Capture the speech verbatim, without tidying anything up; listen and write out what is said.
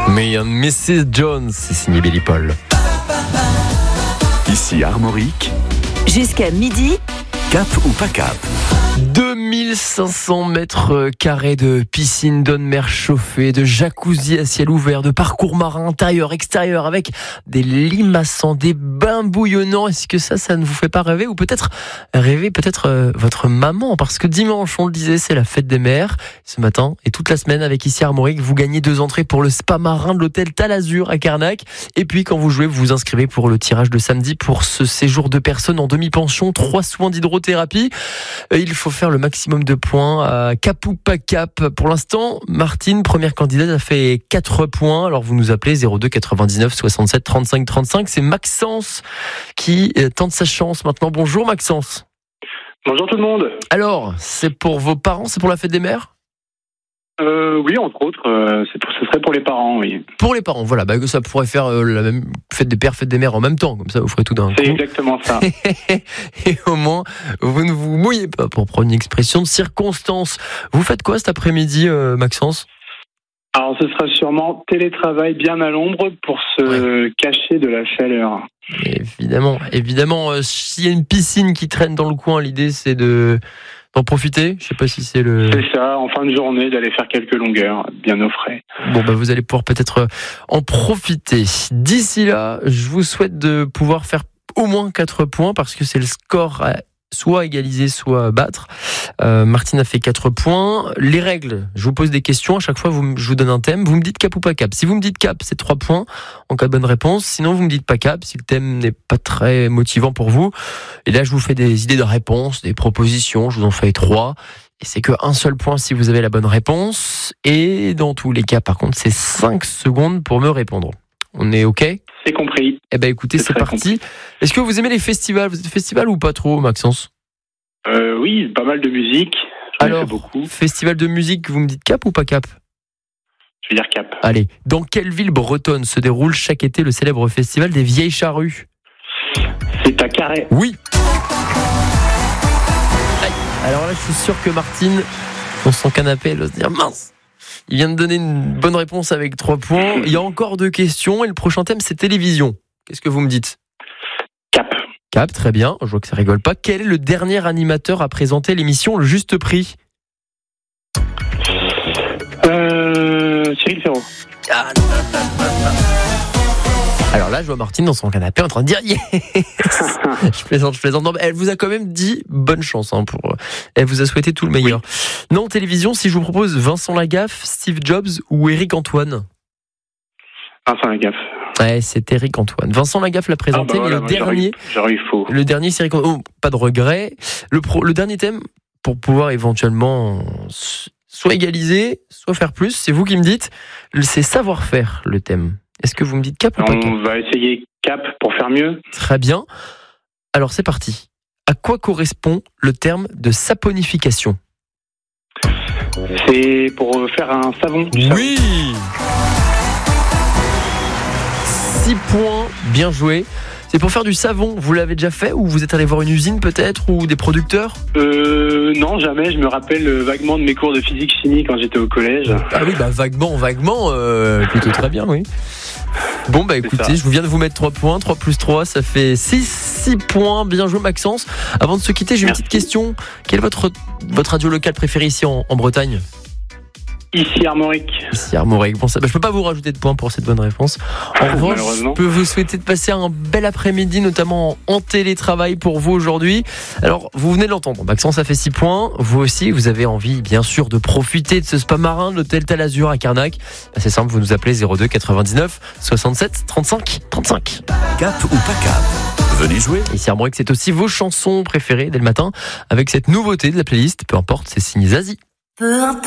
Mais un missus Jones, c'est signé Billy Paul. Ici Armorique. Jusqu'à midi. Cap ou pas cap? deux mille cinq cents mètres carrés de piscine, d'eau de mer chauffée, de jacuzzi à ciel ouvert, de parcours marin intérieur, extérieur, avec des limaçons, des bains bouillonnants. Est-ce que ça, ça ne vous fait pas rêver? Ou peut-être rêver peut-être euh, votre maman? Parce que dimanche, on le disait, c'est la fête des mères. Ce matin et toute la semaine avec Ici Armorique, vous gagnez deux entrées pour le spa marin de l'hôtel Talazur à Carnac. Et puis quand vous jouez, vous vous inscrivez pour le tirage de samedi pour ce séjour de personnes en demi-pension, trois soins d'hydrothérapie. Il faut faire le maximum de points à cap ou pas cap. Pour l'instant, Martine, première candidate, a fait quatre points. Alors vous nous appelez zéro deux quatre-vingt-dix-neuf soixante-sept trente-cinq trente-cinq. C'est Maxence qui tente sa chance maintenant. Bonjour Maxence. Bonjour tout le monde. Alors, c'est pour vos parents, c'est pour la fête des mères? Euh, oui, entre autres, euh, c'est pour, ce serait pour les parents, oui. Pour les parents, voilà, bah, ça pourrait faire euh, la même fête des pères, fête des mères en même temps, comme ça vous ferez tout d'un coup. C'est exactement ça. Et au moins, vous ne vous mouillez pas, pour prendre une expression de circonstance. Vous faites quoi cet après-midi, euh, Maxence? Alors, ce sera sûrement télétravail bien à l'ombre pour se ouais. cacher de la chaleur. Évidemment, évidemment, euh, s'il y a une piscine qui traîne dans le coin, l'idée c'est de... d'en profiter. Je sais pas si c'est le... C'est ça, en fin de journée, d'aller faire quelques longueurs, bien au frais. Bon, bah, vous allez pouvoir peut-être en profiter. D'ici là, je vous souhaite de pouvoir faire au moins quatre points, parce que c'est le score à soit égaliser, soit battre. Euh, Martine a fait quatre points. Les règles, je vous pose des questions. À chaque fois, vous, je vous donne un thème. Vous me dites cap ou pas cap. Si vous me dites cap, c'est trois points en cas de bonne réponse. Sinon, vous me dites pas cap, si le thème n'est pas très motivant pour vous. Et là, je vous fais des idées de réponse, des propositions. Je vous en fais trois. Et c'est que un seul point si vous avez la bonne réponse. Et dans tous les cas, par contre, c'est cinq secondes pour me répondre. On est OK? C'est compris. Eh ben écoutez, c'est, c'est parti. Compris. Est-ce que vous aimez les festivals? Vous êtes festival ou pas trop, Maxence? euh, Oui, pas mal de musique. J'en Alors, ai fait beaucoup. Festival de musique, vous me dites cap ou pas cap? Je vais dire cap. Allez, dans quelle ville bretonne se déroule chaque été le célèbre festival des Vieilles Charrues? C'est à Carhaix. Oui. Alors là, je suis sûr que Martine, dans son canapé, elle va se dire mince. Il vient de donner une bonne réponse avec trois points. Il y a encore deux questions et le prochain thème, c'est télévision. Qu'est-ce que vous me dites? Cap. Cap, très bien. Je vois que ça rigole pas. Quel est le dernier animateur à présenter l'émission Le Juste Prix? Euh, Cyril Ferraud. Ah, alors là, je vois Martine dans son canapé en train de dire yes. Je plaisante, je plaisante. Non, mais elle vous a quand même dit bonne chance. Hein, pour... Elle vous a souhaité tout le meilleur. Oui. Non, télévision, si je vous propose Vincent Lagaffe, Steve Jobs ou Éric Antoine? Vincent Lagaffe. Ouais, c'est Éric Antoine. Vincent Lagaffe l'a présenté, ah bah voilà, mais le dernier, j'aurais eu faux. Le dernier, c'est Éric Antoine. Oh, pas de regret. Le, pro... le dernier thème, pour pouvoir éventuellement soit égaliser, soit faire plus, c'est vous qui me dites. C'est savoir-faire, le thème. Est-ce que vous me dites cap ou pas cap? On va essayer cap pour faire mieux. Très bien. Alors c'est parti. À quoi correspond le terme de saponification? C'est pour faire un savon. Oui. Six points, bien joué. C'est pour faire du savon. Vous l'avez déjà fait ou vous êtes allé voir une usine peut-être ou des producteurs? Euh non, jamais. Je me rappelle vaguement de mes cours de physique-chimie quand j'étais au collège. Ah oui, bah vaguement, vaguement, euh, plutôt très bien, oui. Bon bah écoutez, je viens de vous mettre trois points, trois plus trois, ça fait six, six points, bien joué Maxence. Avant de se quitter, j'ai une petite question. Quelle est votre, votre radio locale préférée ici en, en Bretagne? Ici Armorique. Ici Armorique. Bon, ça, bah, je peux pas vous rajouter de points pour cette bonne réponse. En revanche, je peux vous souhaiter de passer un bel après-midi, notamment en télétravail pour vous aujourd'hui. Alors, vous venez de l'entendre. Maxence a fait six points. Vous aussi, vous avez envie, bien sûr, de profiter de ce spa marin de l'hôtel Talazur à Carnac. Bah, c'est simple, vous nous appelez zéro deux quatre-vingt-dix-neuf soixante-sept trente-cinq trente-cinq. Cap ou pas cap? Venez jouer. Ici Armorique, c'est aussi vos chansons préférées dès le matin avec cette nouveauté de la playlist. Peu importe, c'est signé Zazie. Peu importe.